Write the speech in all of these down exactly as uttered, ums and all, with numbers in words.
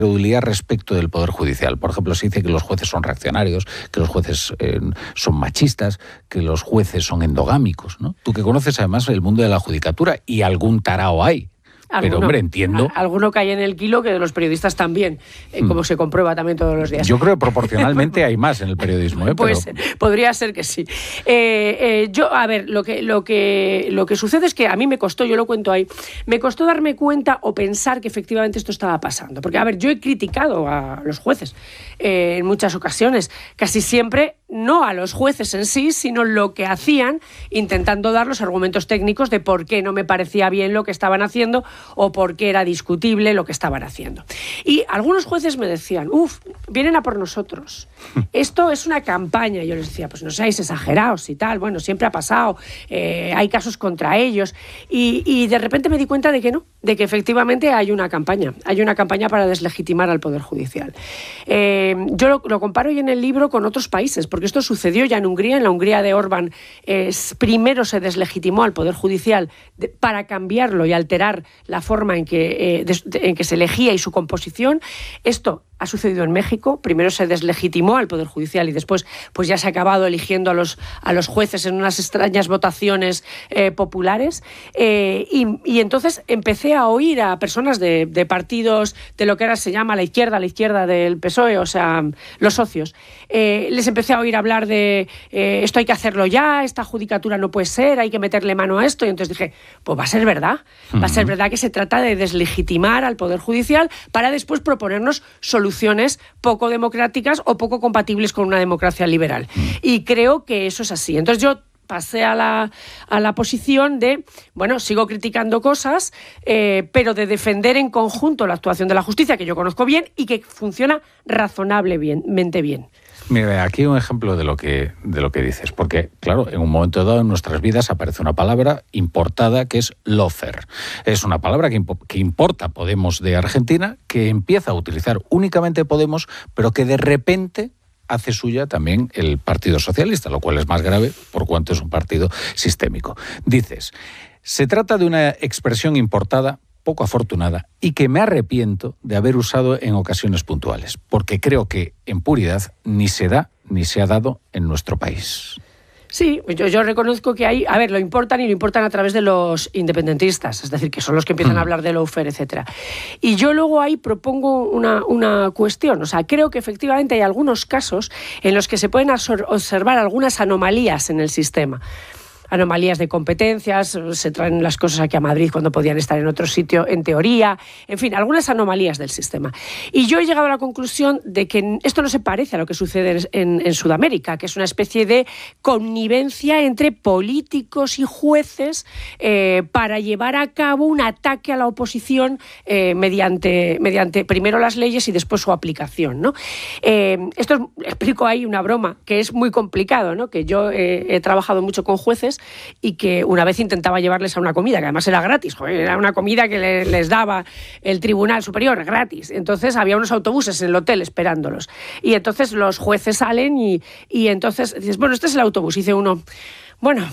incredulidad respecto del Poder Judicial. Por ejemplo, se dice que los jueces son reaccionarios, que los jueces eh, son machistas, que los jueces son endogámicos, ¿no? Tú que conoces además el mundo de la judicatura, y algún tarao hay. Alguno, pero, hombre, entiendo... A, alguno cae en el kilo, que de los periodistas también, eh, mm. como se comprueba también todos los días. Yo creo que proporcionalmente hay más en el periodismo, ¿eh? Pues pero... podría ser que sí. Eh, eh, yo, a ver, lo que, lo, que, lo que sucede es que a mí me costó, yo lo cuento ahí, me costó darme cuenta o pensar que efectivamente esto estaba pasando. Porque, a ver, yo he criticado a los jueces eh, en muchas ocasiones, casi siempre no a los jueces en sí, sino lo que hacían, intentando dar los argumentos técnicos de por qué no me parecía bien lo que estaban haciendo o por qué era discutible lo que estaban haciendo. Y algunos jueces me decían, uff, vienen a por nosotros. Esto es una campaña. Y yo les decía, pues no seáis exagerados y tal. Bueno, siempre ha pasado. Eh, hay casos contra ellos. Y, y de repente me di cuenta de que no, de que efectivamente hay una campaña. Hay una campaña para deslegitimar al Poder Judicial. Eh, yo lo, lo comparo hoy en el libro con otros países, porque esto sucedió ya en Hungría. En la Hungría de Orbán, eh, primero se deslegitimó al Poder Judicial de, para cambiarlo y alterar la forma en que, eh, de, de, en que se elegía y su composición. Esto ha sucedido en México. Primero se deslegitimó al Poder Judicial y después pues ya se ha acabado eligiendo a los, a los jueces en unas extrañas votaciones eh, populares. Eh, y, y entonces empecé a oír a personas de, de partidos de lo que ahora se llama la izquierda, la izquierda del P S O E, o sea, los socios. Eh, les empecé a oír hablar de eh, esto hay que hacerlo ya, esta judicatura no puede ser, hay que meterle mano a esto. Y entonces dije, pues va a ser verdad. Va a ser verdad que se trata de deslegitimar al Poder Judicial para después proponernos soluciones poco democráticas o poco compatibles con una democracia liberal. Y creo que eso es así. Entonces yo pasé a la, a la posición de, bueno, sigo criticando cosas, eh, pero de defender en conjunto la actuación de la justicia, que yo conozco bien y que funciona razonablemente bien. Mira, aquí un ejemplo de lo que de lo que dices, porque, claro, en un momento dado en nuestras vidas aparece una palabra importada que es lawfare. Es una palabra que, imp- que importa Podemos de Argentina, que empieza a utilizar únicamente Podemos, pero que de repente hace suya también el Partido Socialista, lo cual es más grave por cuanto es un partido sistémico. Dices, se trata de una expresión importada poco afortunada y que me arrepiento de haber usado en ocasiones puntuales, porque creo que en puridad ni se da ni se ha dado en nuestro país. Sí, yo, yo reconozco que hay, a ver, lo importan y lo importan a través de los independentistas, es decir, que son los que empiezan mm. a hablar de lawfare, etcétera. Y yo luego ahí propongo una, una cuestión, o sea, creo que efectivamente hay algunos casos en los que se pueden observar algunas anomalías en el sistema. Anomalías de competencias, se traen las cosas aquí a Madrid cuando podían estar en otro sitio, en teoría, en fin, algunas anomalías del sistema. Y yo he llegado a la conclusión de que esto no se parece a lo que sucede en, en Sudamérica, que es una especie de connivencia entre políticos y jueces eh, para llevar a cabo un ataque a la oposición eh, mediante, mediante primero las leyes y después su aplicación, ¿no? Eh, esto es, explico ahí una broma, que es muy complicado, ¿no? Que yo eh, he trabajado mucho con jueces y que una vez intentaba llevarles a una comida, que además era gratis, joder, era una comida que le, les daba el Tribunal Superior, gratis. Entonces había unos autobuses en el hotel esperándolos. Y entonces los jueces salen y, y entonces dices, bueno, este es el autobús. Y dice uno, bueno,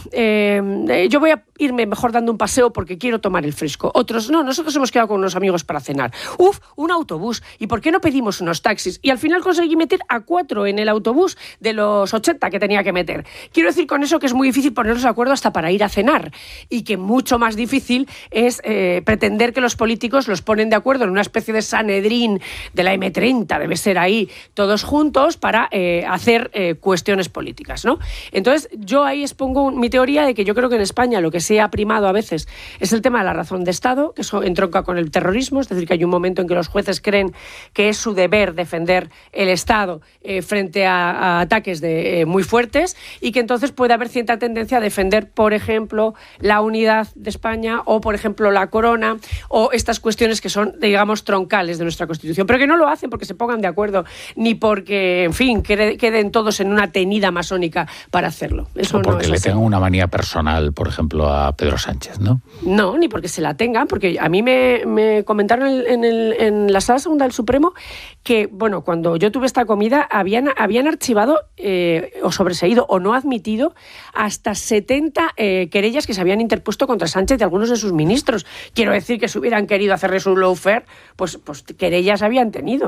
eh, yo voy a irme mejor dando un paseo porque quiero tomar el fresco. Otros, no, nosotros hemos quedado con unos amigos para cenar. Uf, un autobús. ¿Y por qué no pedimos unos taxis? Y al final conseguí meter a cuatro en el autobús de los ochenta que tenía que meter. Quiero decir con eso que es muy difícil ponernos de acuerdo hasta para ir a cenar. Y que mucho más difícil es eh, pretender que los políticos los ponen de acuerdo en una especie de Sanedrín de la eme treinta, debe ser ahí, todos juntos para eh, hacer eh, cuestiones políticas, ¿no? Entonces, yo ahí expongo mi teoría de que yo creo que en España lo que se ha primado a veces es el tema de la razón de Estado, que eso entronca con el terrorismo, es decir, que hay un momento en que los jueces creen que es su deber defender el Estado eh, frente a, a ataques de, eh, muy fuertes y que entonces puede haber cierta tendencia a defender, por ejemplo, la unidad de España o, por ejemplo, la corona o estas cuestiones que son, digamos, troncales de nuestra Constitución, pero que no lo hacen porque se pongan de acuerdo ni porque, en fin, queden todos en una tenida masónica para hacerlo. Eso o porque no es le así. tengan una manía personal, por ejemplo, a Pedro Sánchez, ¿no? No, ni porque se la tengan, porque a mí me, me comentaron en, el, en la Sala Segunda del Supremo que, bueno, cuando yo tuve esta comida habían, habían archivado eh, o sobreseído o no admitido hasta setenta eh, querellas que se habían interpuesto contra Sánchez de algunos de sus ministros. Quiero decir que si hubieran querido hacerle su lawfare, pues, pues querellas habían tenido.